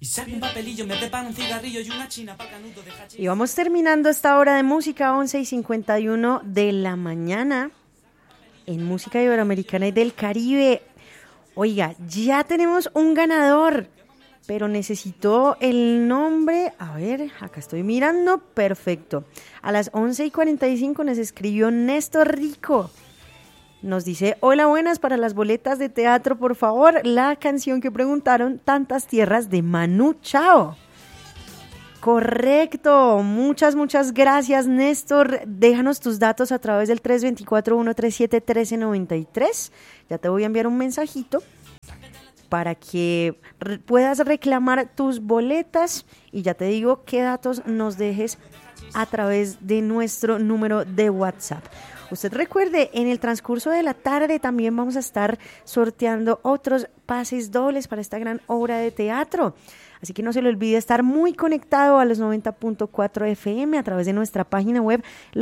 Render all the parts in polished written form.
Y saco un papelillo, me preparo un cigarrillo y una china pa' canuto de hachís. Y vamos terminando esta hora de música, 11:51 de la mañana, en música iberoamericana y del Caribe. Oiga, ya tenemos un ganador, pero necesito el nombre. A ver, acá estoy mirando, perfecto. A las 11:45 nos escribió Néstor Rico. Nos dice, hola, buenas, para las boletas de teatro, por favor, la canción que preguntaron, Tantas Tierras, de Manu Chao. Correcto, muchas gracias, Néstor. Déjanos tus datos a través del 324-137-1393. Ya te voy a enviar un mensajito para que puedas reclamar tus boletas y ya te digo qué datos nos dejes a través de nuestro número de WhatsApp. Usted recuerde, en el transcurso de la tarde también vamos a estar sorteando otros pases dobles para esta gran obra de teatro. Así que no se le olvide estar muy conectado a los 90.4 FM a través de nuestra página web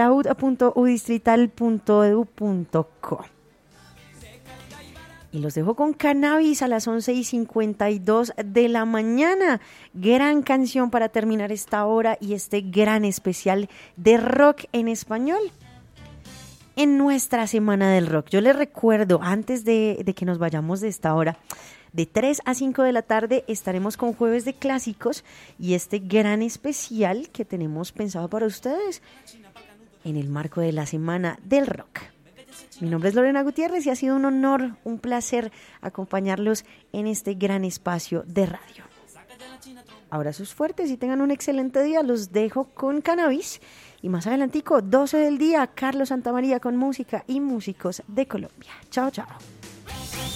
laud.udistrital.edu.co. Y los dejo con Cannabis a las 11:52 de la mañana. Gran canción para terminar esta hora y este gran especial de rock en español en nuestra Semana del Rock. Yo les recuerdo, antes de que nos vayamos de esta hora, de 3 a 5 de la tarde estaremos con Jueves de Clásicos y este gran especial que tenemos pensado para ustedes en el marco de la Semana del Rock. Mi nombre es Lorena Gutiérrez y ha sido un honor, un placer acompañarlos en este gran espacio de radio. Abrazos fuertes y tengan un excelente día. Los dejo con Cannabis y más adelantico, 12 del día, Carlos Santamaría con música y músicos de Colombia. Chao, chao.